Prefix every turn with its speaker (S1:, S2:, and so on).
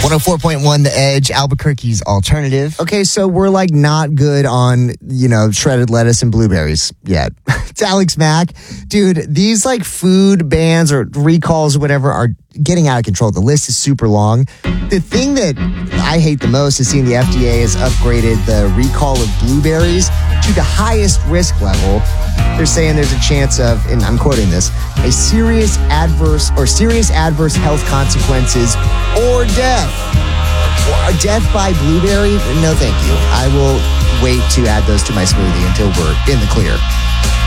S1: 104.1 The Edge, Albuquerque's alternative. Okay, so we're like not good on, shredded lettuce and blueberries yet. It's Alex Mack. Dude, these like food bans or recalls or whatever are getting out of control. The list is super long. The thing that I hate the most is seeing the FDA has upgraded the recall of blueberries to the highest risk level. They're saying there's a chance of, and I'm quoting this, a serious adverse health consequences or death. Or death by blueberry? No, thank you. I will wait to add those to my smoothie until we're in the clear.